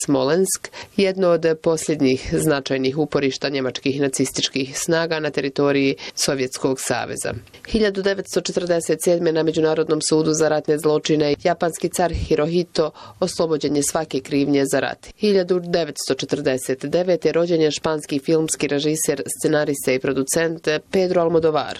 Smolensk, jedno od posljednjih značajnih uporišta njemačkih nacističkih snaga na teritoriji Sovjetskog saveza. 1947. na Međunarodnom sudu za ratne zločine japanski car Hirohito oslobođen je svake krivnje za rat. 1949. rođen je španski filmski režiser, scenarista i producent Pedro Almodovar.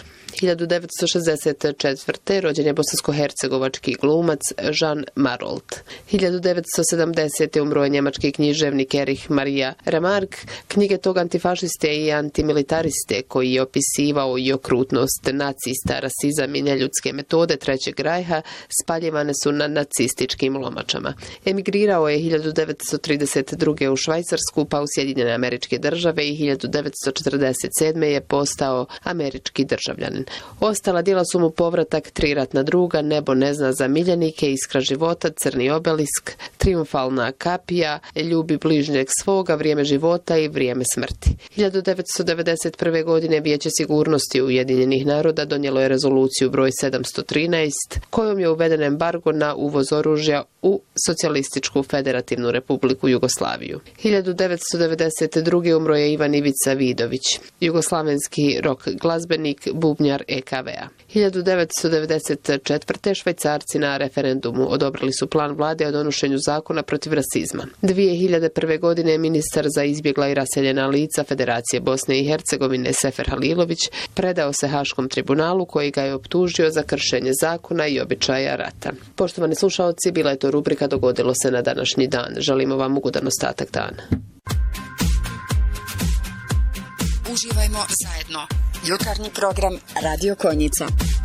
1964. rođen je bosansko-hercegovački glumac Jean Marolt. 1970. umro je njemački književnik Erich Maria Remarque. Knjige tog antifašiste i antimilitariste koji je opisivao i okrutnost nacista, rasizam i neljudske metode Trećeg rajha spaljivane su na nacističkim lomačama. Emigrirao je 1932. u Švajcarsku pa u Sjedinjene Američke Države i 1947. je postao američki državljanin. Ostala djela su mu Povratak, Tri ratna druga, Nebo ne zna za miljenike, Iskra života, Crni obelisk, Trijumfalna kapija, Ljubi bližnjeg svoga, Vrijeme života i Vrijeme smrti. 1991. godine Vijeće sigurnosti Ujedinjenih naroda donijelo je rezoluciju broj 713 kojom je uveden embargo na uvoz oružja u Socijalističku federativnu republiku Jugoslaviju. 1992. umro je Ivan Ivica Vidović, jugoslavenski rock glazbenik, bubnjar EKV-a. 1994. Švajcarci na referendumu odobrili su plan vlade o donošenju zakona protiv rasizma. 2001. godine ministar za izbjegla i raseljena lica Federacije Bosne i Hercegovine Sefer Halilović predao se Haškom tribunalu koji ga je optužio za kršenje zakona i običaja rata. Poštovani slušaoci, bila je to rubrika Dogodilo se na današnji dan. Želimo vam ugodan ostatak dana. Uživajmo zajedno. Jutarnji program Radio Konjica.